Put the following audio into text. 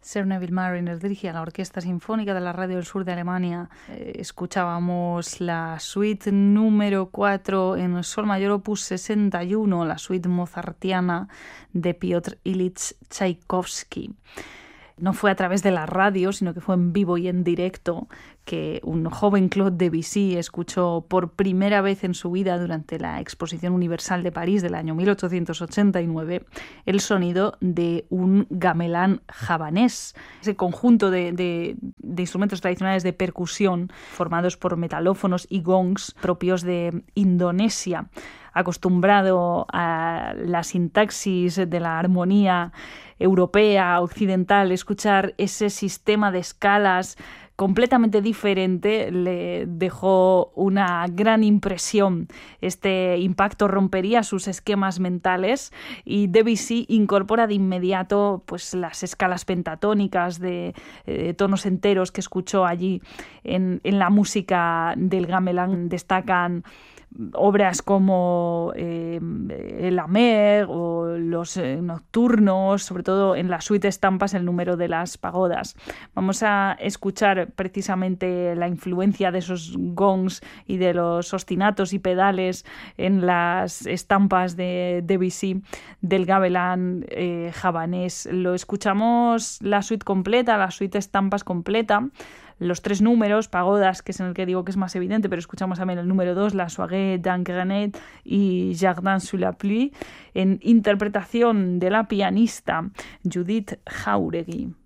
Sir Neville Marriner dirigía la Orquesta Sinfónica de la Radio del Sur de Alemania. Escuchábamos la suite número 4 en sol mayor opus 61, la suite mozartiana de Piotr Ilich Tchaikovsky. No fue a través de la radio, sino que fue en vivo y en directo que un joven Claude Debussy escuchó por primera vez en su vida durante la Exposición Universal de París del año 1889 el sonido de un gamelán javanés, ese conjunto de instrumentos tradicionales de percusión formados por metalófonos y gongs propios de Indonesia. Acostumbrado a la sintaxis de la armonía europea, occidental, escuchar ese sistema de escalas completamente diferente le dejó una gran impresión. Este impacto rompería sus esquemas mentales y Debussy incorpora de inmediato pues, las escalas pentatónicas de tonos enteros que escuchó allí en la música del gamelán. Destacan obras como La Mer o los nocturnos, sobre todo en la suite estampas el número de las pagodas. Vamos a escuchar precisamente la influencia de esos gongs y de los ostinatos y pedales en las estampas de Debussy del gamelán javanés. Lo escuchamos la suite completa, la suite estampas completa, los 3 números, pagodas, que es en el que digo que es más evidente, pero escuchamos también el número 2, la Soirée d'Angrenet y Jardin sous la pluie, en interpretación de la pianista Judith Jauregui.